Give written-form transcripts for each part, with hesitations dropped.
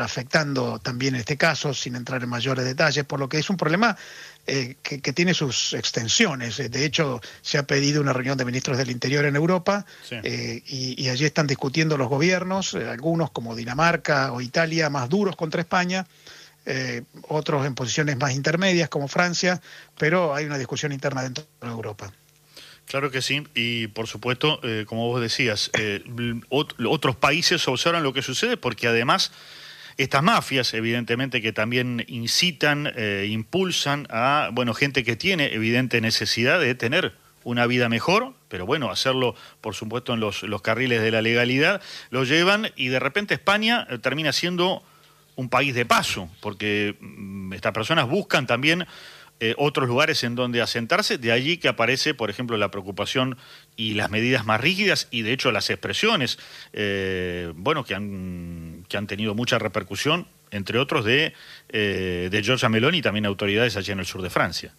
afectando también este caso, sin entrar en mayores detalles, por lo que es un problema que tiene sus extensiones. De hecho, se ha pedido una reunión de ministros del Interior en Europa, sí. Y allí están discutiendo los gobiernos, algunos como Dinamarca o Italia, más duros contra España, otros en posiciones más intermedias como Francia, pero hay una discusión interna dentro de Europa. Claro que sí, y por supuesto, como vos decías, otros países observan lo que sucede porque además estas mafias, evidentemente, que también incitan, impulsan a, bueno, gente que tiene evidente necesidad de tener una vida mejor, pero bueno, hacerlo, por supuesto, en los carriles de la legalidad, lo llevan y de repente España termina siendo un país de paso, porque estas personas buscan también otros lugares en donde asentarse, de allí que aparece, por ejemplo, la preocupación y las medidas más rígidas y, de hecho, las expresiones, bueno, que han tenido mucha repercusión, entre otros, de Giorgia Meloni y también autoridades allí en el sur de Francia.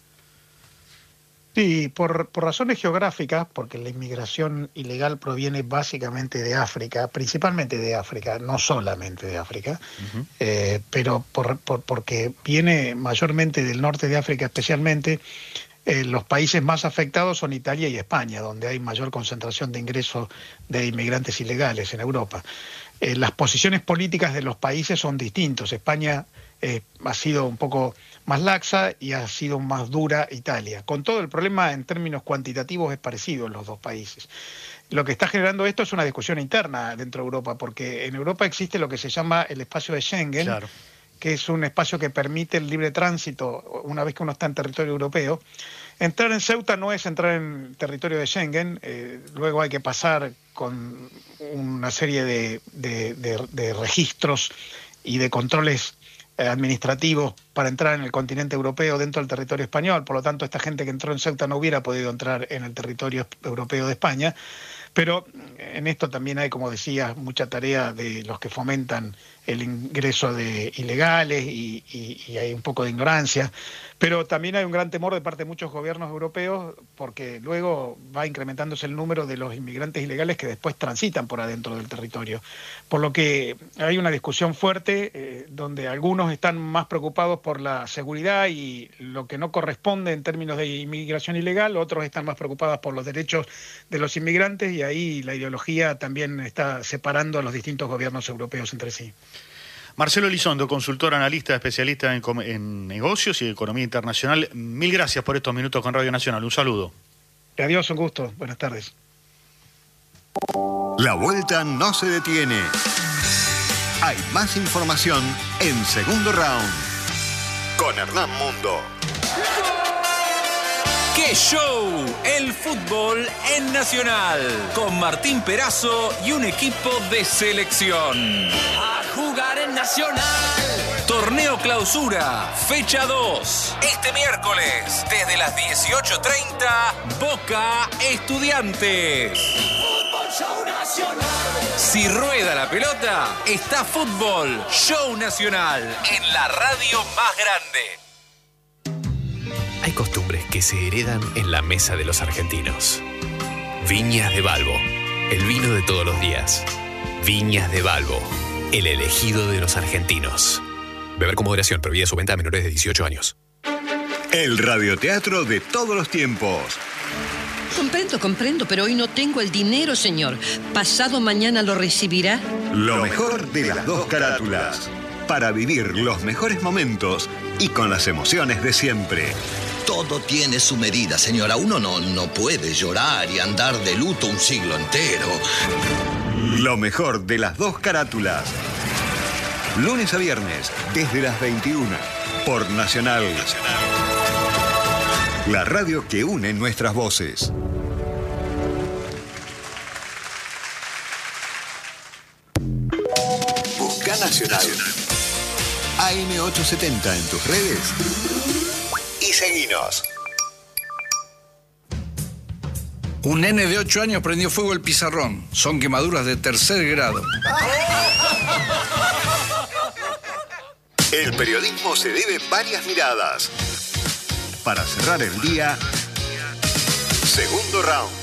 Sí, por razones geográficas, porque la inmigración ilegal proviene básicamente de África, principalmente de África, no solamente de África, pero porque viene mayormente del norte de África especialmente. Los países más afectados son Italia y España, donde hay mayor concentración de ingresos de inmigrantes ilegales en Europa. Las posiciones políticas de los países son distintos. España ha sido un poco más laxa y ha sido más dura Italia. Con todo, el problema en términos cuantitativos es parecido en los dos países. Lo que está generando esto es una discusión interna dentro de Europa, porque en Europa existe lo que se llama el espacio de Schengen, claro, que es un espacio que permite el libre tránsito una vez que uno está en territorio europeo. Entrar en Ceuta no es entrar en territorio de Schengen, luego hay que pasar con una serie de registros y de controles administrativos para entrar en el continente europeo dentro del territorio español. Por lo tanto, esta gente que entró en Ceuta no hubiera podido entrar en el territorio europeo de España. Pero en esto también hay, como decía, mucha tarea de los que fomentan el ingreso de ilegales y hay un poco de ignorancia. Pero también hay un gran temor de parte de muchos gobiernos europeos porque luego va incrementándose el número de los inmigrantes ilegales que después transitan por adentro del territorio. Por lo que hay una discusión fuerte donde algunos están más preocupados por la seguridad y lo que no corresponde en términos de inmigración ilegal, otros están más preocupados por los derechos de los inmigrantes y ahí la ideología también está separando a los distintos gobiernos europeos entre sí. Marcelo Elizondo, consultor, analista, especialista en negocios y economía internacional. Mil gracias por estos minutos con Radio Nacional. Un saludo. Adiós, un gusto. Buenas tardes. La vuelta no se detiene. Hay más información en Segundo Round con Hernán Mundo. ¡Qué show! El fútbol en Nacional, con Martín Perazo y un equipo de selección. A jugar en Nacional. Torneo Clausura, fecha 2. Este miércoles, desde las 18:30, Boca Estudiantes. Fútbol Show Nacional. Si rueda la pelota, está Fútbol Show Nacional en la radio más grande. Hay costumbres que se heredan en la mesa de los argentinos. Viñas de Balbo, el vino de todos los días. Viñas de Balbo, el elegido de los argentinos. Beber con moderación, prohibida su venta a menores de 18 años. El radioteatro de todos los tiempos. Comprendo, pero hoy no tengo el dinero, señor. ¿Pasado mañana lo recibirá? Lo mejor de las dos carátulas. Para vivir los mejores momentos y con las emociones de siempre. Todo tiene su medida, señora. Uno no puede llorar y andar de luto un siglo entero. Lo mejor de las dos carátulas. Lunes a viernes, desde las 21, por Nacional. La radio que une nuestras voces. Busca Nacional. AM870 en tus redes. Y seguinos. Un nene de 8 años prendió fuego el pizarrón. Son quemaduras de 3er grado. El periodismo se debe varias miradas. Para cerrar el día, Segundo Round.